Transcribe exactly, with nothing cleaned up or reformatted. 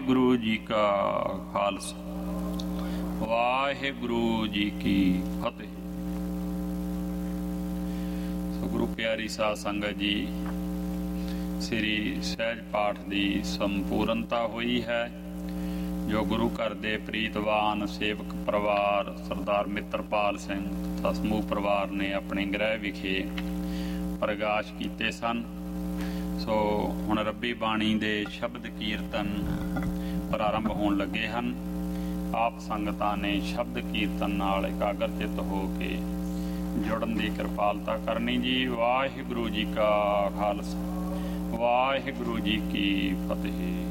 ਗੁਰੂ ਜੀ ਕਾ ਖਾਲਸਾ, ਵਾਹਿਗੁਰੂ ਜੀ ਕੀ ਫਤਿਹ। ਸੋ ਗੁਰੂ ਪਿਆਰੀ ਸਾਧ ਸੰਗਤ ਜੀ, ਸ੍ਰੀ ਸਹਿਜ ਪਾਠ ਦੀ ਸੰਪੂਰਨਤਾ ਹੋਈ ਹੈ। ਜੋ ਗੁਰੂ ਘਰ ਦੇ ਪ੍ਰੀਤਵਾਨ ਸੇਵਕ ਪਰਿਵਾਰ ਸਰਦਾਰ ਮਿੱਤਰਪਾਲ ਸਿੰਘ ਤਥਾ ਸਮੂਹ ਪਰਿਵਾਰ ਨੇ ਆਪਣੇ ਗ੍ਰਹਿ ਵਿਖੇ ਪ੍ਰਗਾਸ਼ ਕੀਤੇ ਸਨ। ਸੋ ਹੁਣ ਰੱਬੀ ਬਾਣੀ ਦੇ ਸ਼ਬਦ ਕੀਰਤਨ ਪ੍ਰਾਰੰਭ ਹੋਣ ਲੱਗੇ ਹਨ। ਆਪ ਸੰਗਤਾਂ ਨੇ ਸ਼ਬਦ ਕੀਰਤਨ ਨਾਲ ਇਕਾਗਰ ਚਿੱਤ ਹੋ ਕੇ ਜੁੜਨ ਦੀ ਕਿਰਪਾਲਤਾ ਕਰਨੀ ਜੀ। ਵਾਹਿਗੁਰੂ ਜੀ ਕਾ ਖਾਲਸਾ, ਵਾਹਿਗੁਰੂ ਜੀ ਕੀ ਫਤਿਹ।